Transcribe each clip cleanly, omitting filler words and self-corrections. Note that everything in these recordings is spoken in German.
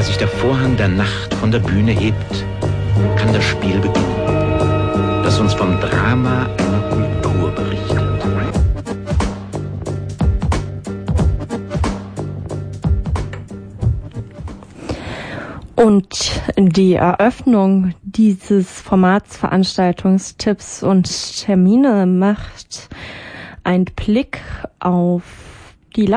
Als sich der Vorhang der Nacht von der Bühne hebt, kann das Spiel beginnen, das uns vom Drama einer Kultur berichtet. Und die Eröffnung dieses Formats Veranstaltungstipps und Termine macht einen Blick auf die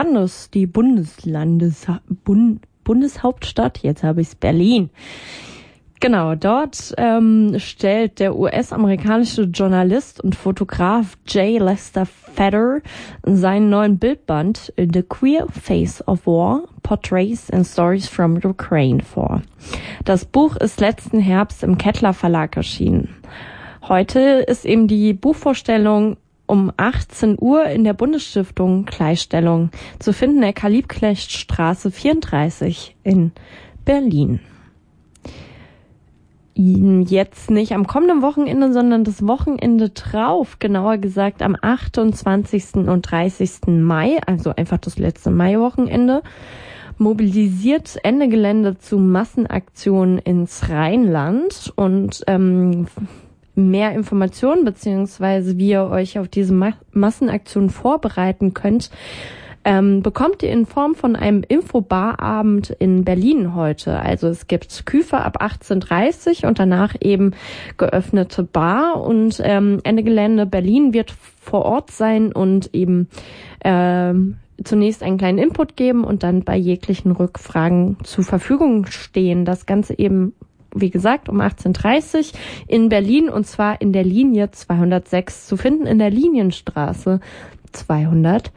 Bundeshauptstadt, jetzt habe ich es, Berlin. Genau, dort stellt der US-amerikanische Journalist und Fotograf J. Lester Fetter seinen neuen Bildband The Queer Face of War, Portraits and Stories from Ukraine vor. Das Buch ist letzten Herbst im Kettler Verlag erschienen. Heute ist eben die Buchvorstellung um 18 Uhr in der Bundesstiftung Gleichstellung zu finden, in der Karl-Liebknecht-Straße 34 in Berlin. Jetzt nicht am kommenden Wochenende, sondern das Wochenende drauf, genauer gesagt am 28. und 30. Mai, also einfach das letzte Maiwochenende, mobilisiert Ende Gelände zu Massenaktionen ins Rheinland und mehr Informationen beziehungsweise wie ihr euch auf diese Massenaktion vorbereiten könnt, bekommt ihr in Form von einem Infobarabend in Berlin heute. Also es gibt Küfer ab 18:30 und danach eben geöffnete Bar und Ende Gelände Berlin wird vor Ort sein und eben zunächst einen kleinen Input geben und dann bei jeglichen Rückfragen zur Verfügung stehen. Das Ganze eben, wie gesagt, um 18:30 in Berlin und zwar in der Linie 206 zu finden, in der Linienstraße 206.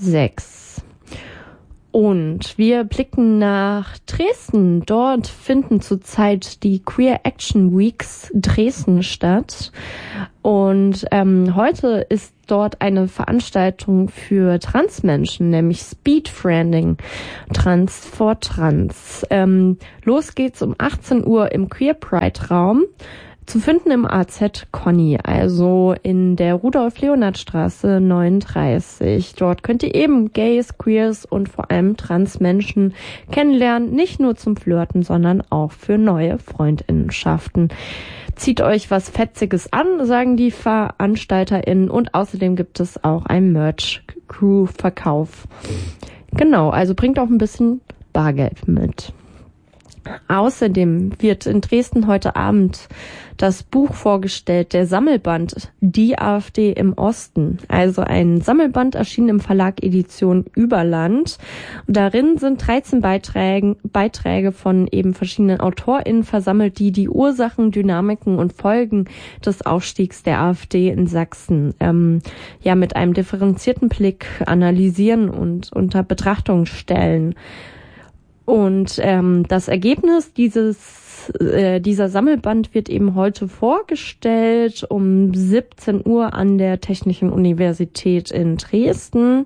Und wir blicken nach Dresden. Dort finden zurzeit die Queer Action Weeks Dresden statt. Und heute ist dort eine Veranstaltung für Transmenschen, nämlich Speedfriending, Trans for Trans. Los geht's um 18 Uhr im Queer Pride Raum. Zu finden im AZ Conny, also in der Rudolf-Leonhard-Straße 39. Dort könnt ihr eben Gays, Queers und vor allem Transmenschen kennenlernen. Nicht nur zum Flirten, sondern auch für neue FreundInnenschaften. Zieht euch was Fetziges an, sagen die VeranstalterInnen. Und außerdem gibt es auch einen Merch-Crew-Verkauf. Genau, also bringt auch ein bisschen Bargeld mit. Außerdem wird in Dresden heute Abend das Buch vorgestellt, der Sammelband Die AfD im Osten. Also ein Sammelband erschienen im Verlag Edition Überland. Darin sind 13 Beiträge von eben verschiedenen AutorInnen versammelt, die die Ursachen, Dynamiken und Folgen des Aufstiegs der AfD in Sachsen mit einem differenzierten Blick analysieren und unter Betrachtung stellen. Und das Ergebnis dieser Sammelband wird eben heute vorgestellt um 17 Uhr an der Technischen Universität in Dresden.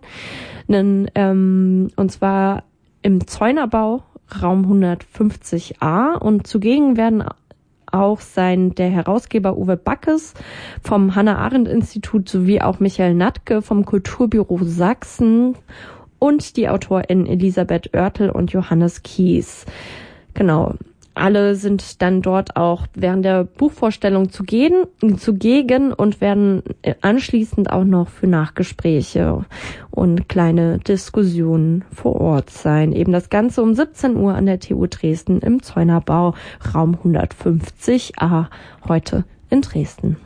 Und zwar im Zeunerbau, Raum 150a. Und zugegen werden auch der Herausgeber Uwe Backes vom Hannah-Arendt-Institut sowie auch Michael Natke vom Kulturbüro Sachsen und die AutorInnen Elisabeth Oertel und Johannes Kies. Genau. Alle sind dann dort auch während der Buchvorstellung zugegen und werden anschließend auch noch für Nachgespräche und kleine Diskussionen vor Ort sein. Eben das Ganze um 17 Uhr an der TU Dresden im Zeunerbau, Raum 150a, heute in Dresden.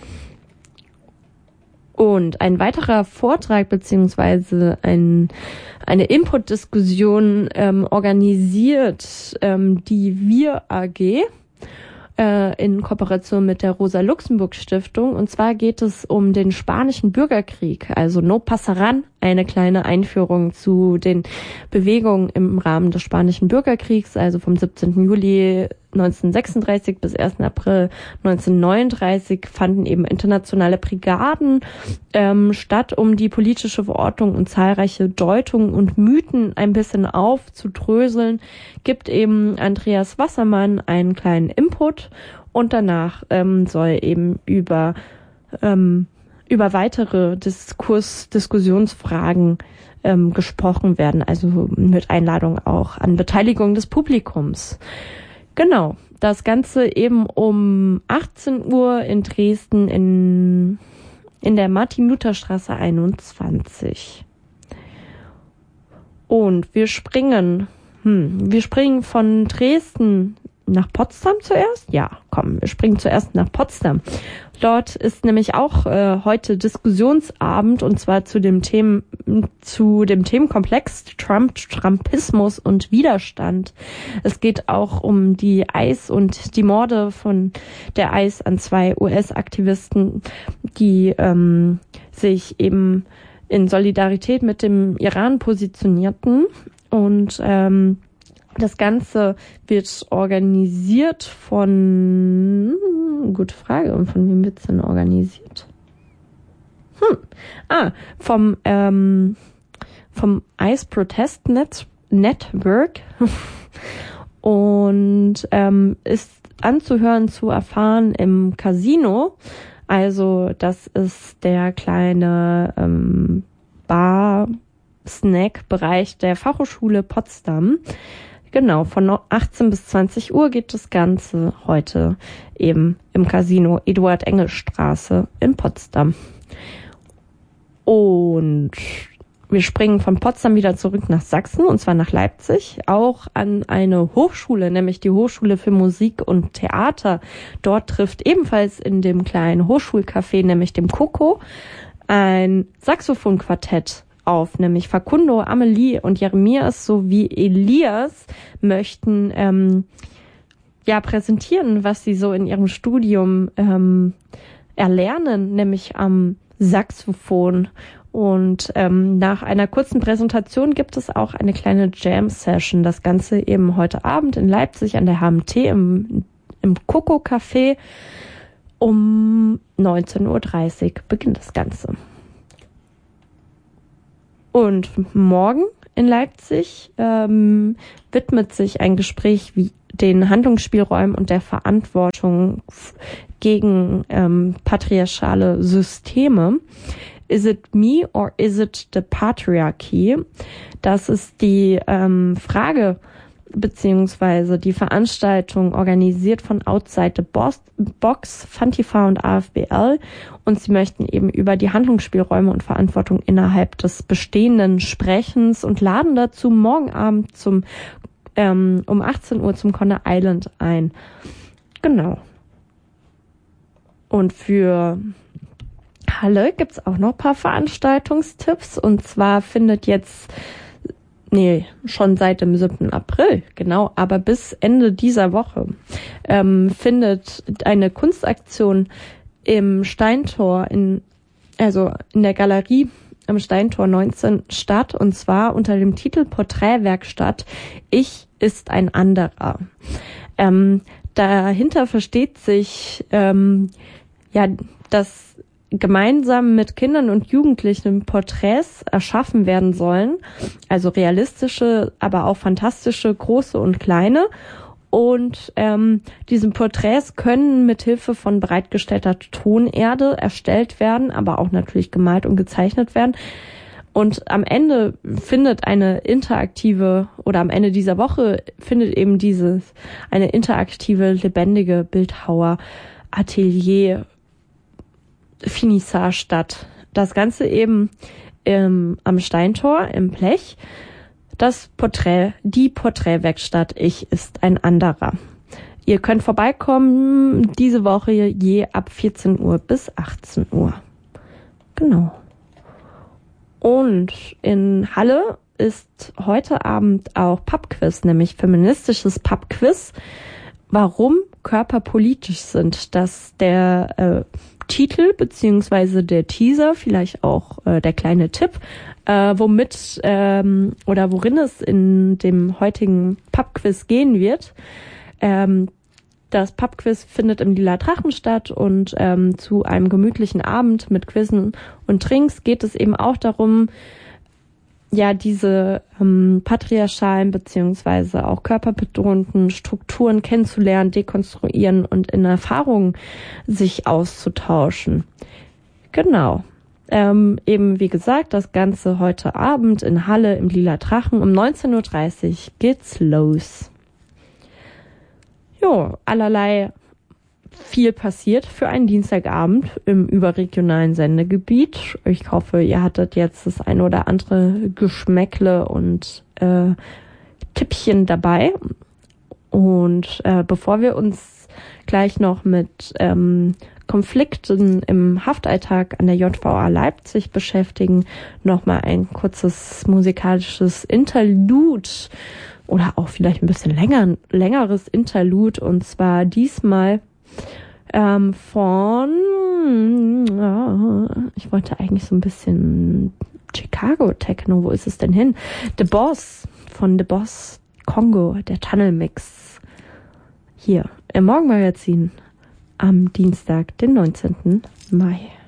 Und ein weiterer Vortrag beziehungsweise eine Input-Diskussion organisiert die Wir AG in Kooperation mit der Rosa-Luxemburg-Stiftung. Und zwar geht es um den Spanischen Bürgerkrieg, also No Pasaran, eine kleine Einführung zu den Bewegungen im Rahmen des Spanischen Bürgerkriegs, also vom 17. Juli 1936 bis 1. April 1939 fanden eben internationale Brigaden statt, um die politische Verortung und zahlreiche Deutungen und Mythen ein bisschen aufzudröseln, gibt eben Andreas Wassermann einen kleinen Input und danach soll eben über über weitere Diskussionsfragen gesprochen werden, also mit Einladung auch an Beteiligung des Publikums. Genau, das Ganze eben um 18 Uhr in Dresden in der Martin-Luther-Straße 21. Und wir springen von Dresden nach Potsdam zuerst? Ja, komm, wir springen zuerst nach Potsdam. Dort ist nämlich auch heute Diskussionsabend, und zwar zu dem Themenkomplex Trumpismus und Widerstand. Es geht auch um die ICE und die Morde von der ICE an 2 US-Aktivisten, die sich eben in Solidarität mit dem Iran positionierten. Und das Ganze wird organisiert gute Frage, und von wem wird es denn organisiert? Vom ICE Protest Network und ist anzuhören, zu erfahren im Casino. Also das ist der kleine Bar-Snack-Bereich der Fachhochschule Potsdam. Genau, von 18 bis 20 Uhr geht das Ganze heute eben im Casino Eduard-Engel-Straße in Potsdam. Und wir springen von Potsdam wieder zurück nach Sachsen, und zwar nach Leipzig, auch an eine Hochschule, nämlich die Hochschule für Musik und Theater. Dort trifft ebenfalls in dem kleinen Hochschulcafé, nämlich dem Coco, ein Saxophonquartett auf, nämlich Facundo, Amelie und Jeremias sowie Elias möchten präsentieren, was sie so in ihrem Studium erlernen, nämlich am Saxophon. Und nach einer kurzen Präsentation gibt es auch eine kleine Jam-Session. Das Ganze eben heute Abend in Leipzig an der HMT im Coco Café. Um 19.30 Uhr beginnt das Ganze. Und morgen in Leipzig widmet sich ein Gespräch wie den Handlungsspielräumen und der Verantwortung gegen patriarchale Systeme. Is it me or is it the patriarchy? Das ist die Frage beziehungsweise die Veranstaltung, organisiert von Outside the Box, Fantifa und AFBL, und sie möchten eben über die Handlungsspielräume und Verantwortung innerhalb des Bestehenden sprechens und laden dazu morgen Abend um 18 Uhr zum Conner Island ein. Genau. Und für Halle gibt's auch noch ein paar Veranstaltungstipps, und zwar findet schon seit dem 7. April, genau, aber bis Ende dieser Woche findet eine Kunstaktion im Steintor, in der Galerie am Steintor 19 statt, und zwar unter dem Titel Porträtwerkstatt Ich ist ein anderer. Dahinter versteht sich, dass gemeinsam mit Kindern und Jugendlichen Porträts erschaffen werden sollen, also realistische, aber auch fantastische, große und kleine. Und diese Porträts können mit Hilfe von bereitgestellter Tonerde erstellt werden, aber auch natürlich gemalt und gezeichnet werden. Und am Ende am Ende dieser Woche findet eben eine interaktive, lebendige Bildhauer-Atelier Finissage statt. Das Ganze eben am Steintor im Blech. Die Porträtwerkstatt Ich ist ein anderer. Ihr könnt vorbeikommen diese Woche je ab 14 Uhr bis 18 Uhr. Genau. Und in Halle ist heute Abend auch Pubquiz, nämlich feministisches Pubquiz. Warum Körper politisch sind, dass der Titel beziehungsweise der Teaser, vielleicht auch der kleine Tipp, worin es in dem heutigen Pubquiz gehen wird. Das Pubquiz findet im Lila Drachen statt, und zu einem gemütlichen Abend mit Quizzen und Drinks geht es eben auch darum, diese patriarchalen beziehungsweise auch körperbetonten Strukturen kennenzulernen, dekonstruieren und in Erfahrungen sich auszutauschen. Genau. Eben wie gesagt, das Ganze heute Abend in Halle im Lila Drachen um 19.30 Uhr geht's los. Jo, allerlei viel passiert für einen Dienstagabend im überregionalen Sendegebiet. Ich hoffe, ihr hattet jetzt das ein oder andere Geschmäckle und Tippchen dabei. Und bevor wir uns gleich noch mit Konflikten im Haftalltag an der JVA Leipzig beschäftigen, nochmal ein kurzes musikalisches Interlude oder auch vielleicht ein bisschen längeres Interlude, und zwar diesmal von, ich wollte eigentlich so ein bisschen Chicago Techno, wo ist es denn hin? The Boss von The Boss Kongo, der Tunnel Mix. Hier im Morgenmagazin am Dienstag, den 19. Mai.